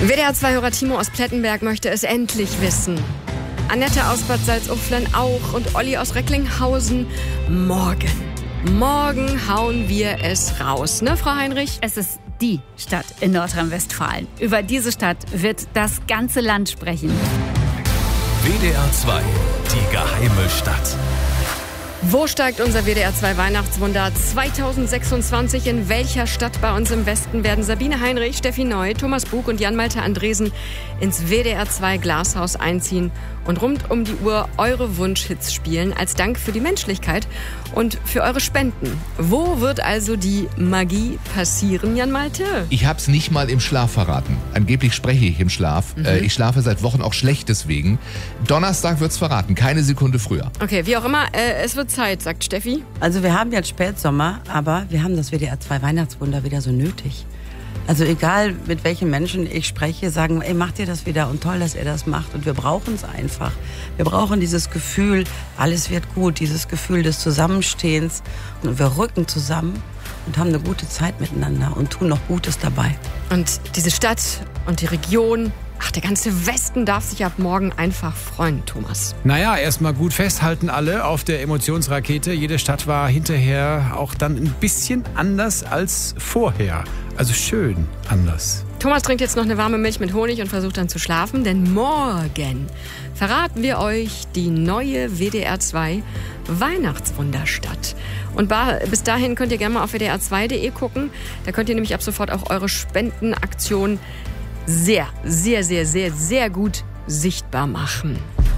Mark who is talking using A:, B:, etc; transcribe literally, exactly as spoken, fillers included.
A: W D R zwei-Hörer Timo aus Plettenberg möchte es endlich wissen. Annette aus Bad Salzuflen auch und Olli aus Recklinghausen. Morgen, morgen hauen wir es raus, ne, Frau Heinrich?
B: Es ist die Stadt in Nordrhein-Westfalen. Über diese Stadt wird das ganze Land sprechen.
C: W D R zwei, die geheime Stadt.
A: Wo steigt unser W D R zwei Weihnachtswunder zweitausendsechsundzwanzig? In welcher Stadt bei uns im Westen werden Sabine Heinrich, Steffi Neu, Thomas Bug und Jan-Malte Andresen ins W D R zwei Glashaus einziehen und rund um die Uhr eure Wunschhits spielen, als Dank für die Menschlichkeit und für eure Spenden. Wo wird also die Magie passieren, Jan-Malte?
D: Ich hab's nicht mal im Schlaf verraten. Angeblich spreche ich im Schlaf. Mhm. Äh, ich schlafe seit Wochen auch schlecht deswegen. Donnerstag wird's verraten, keine Sekunde früher.
A: Okay, wie auch immer, äh, es wird Zeit, sagt Steffi.
E: Also wir haben jetzt Spätsommer, aber wir haben das W D R zwei Weihnachtswunder wieder so nötig. Also egal, mit welchen Menschen ich spreche, sagen, ey, macht ihr das wieder und toll, dass ihr das macht. Und wir brauchen es einfach. Wir brauchen dieses Gefühl, alles wird gut, dieses Gefühl des Zusammenstehens. Und wir rücken zusammen und haben eine gute Zeit miteinander und tun noch Gutes dabei.
A: Und diese Stadt und die Region, ach, der ganze Westen darf sich ab morgen einfach freuen, Thomas.
F: Naja, erstmal gut festhalten alle auf der Emotionsrakete. Jede Stadt war hinterher auch dann ein bisschen anders als vorher. Also schön anders.
A: Thomas trinkt jetzt noch eine warme Milch mit Honig und versucht dann zu schlafen, denn morgen verraten wir euch die neue W D R zwei Weihnachtswunderstadt. Und bis dahin könnt ihr gerne mal auf W D R zwei Punkt de gucken. Da könnt ihr nämlich ab sofort auch eure Spendenaktion sehr, sehr, sehr, sehr, sehr gut sichtbar machen.